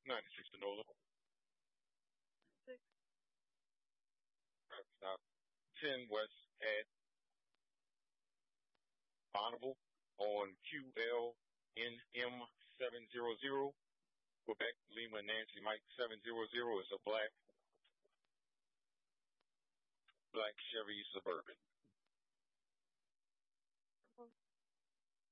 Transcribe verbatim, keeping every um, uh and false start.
ninety-six to Nola. Six. Traffic stop. ten West at Bonneville on Q L N M seven hundred. Quebec Lima Nancy Mike seven hundred is a black black Chevy Suburban.